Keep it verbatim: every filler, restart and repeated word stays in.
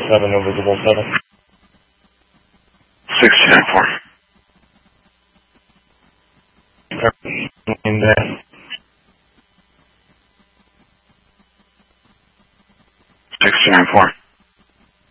seven, no visible seven. six ten four. In there. six ten four.